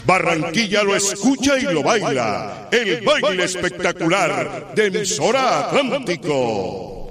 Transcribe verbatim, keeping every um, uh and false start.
Barranquilla lo escucha y lo baila. El baile espectacular de Emisora Atlántico.